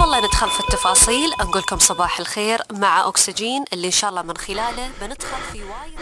يلا ندخل في التفاصيل. أقول لكم صباح الخير مع أكسجين اللي إن شاء الله من خلاله بندخل في وايد.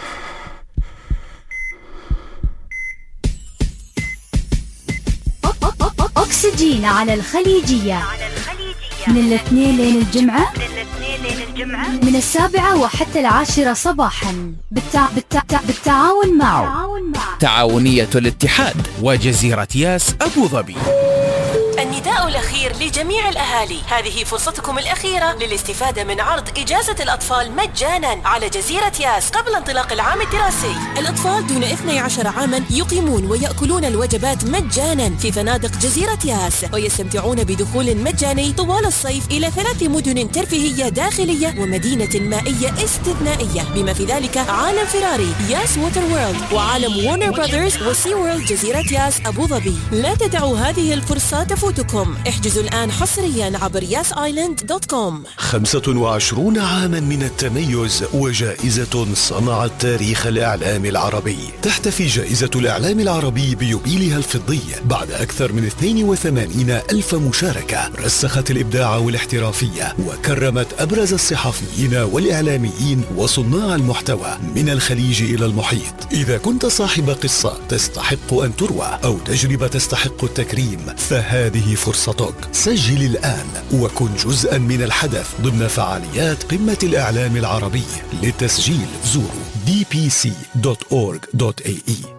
أكسجين على الخليجية من الاثنين لين الجمعة من 7 وحتى 10 صباحا بالتعاون مع تعاونية الاتحاد وجزيرة ياس أبو ظبي. النداء الأخير لجميع الأهالي، هذه فرصتكم الأخيرة للاستفادة من عرض إجازة الأطفال مجانا على جزيرة ياس قبل انطلاق العام الدراسي. الأطفال دون 12 عاما يقيمون ويأكلون الوجبات مجانا في فنادق جزيرة ياس، ويستمتعون بدخول مجاني طوال الصيف إلى 3 مدن ترفيهية داخلية ومدينة مائية استثنائية، بما في ذلك عالم فيراري ياس ووتر وورلد، وعالم وورنر براذرز وسي وورلد جزيرة ياس أبو ظبي. لا تدعوا هذه الفرصة تفوتكم. احجزوا الآن حصريا عبر yasisland.com. 25 عاما من التميز وجائزة صنعت تاريخ الإعلام العربي. تحتفي جائزة الإعلام العربي بيوبيلها الفضي بعد أكثر من 82 ألف مشاركة، رسخت الإبداع والاحترافية وكرمت أبرز الصحفيين والإعلاميين وصناع المحتوى من الخليج إلى المحيط. إذا كنت صاحب قصة تستحق أن تروى أو تجربة تستحق التكريم، فهذه فرصتك. سجل الآن وكن جزءا من الحدث ضمن فعاليات قمة الإعلام العربي. للتسجيل زوروا dpc.org.ae.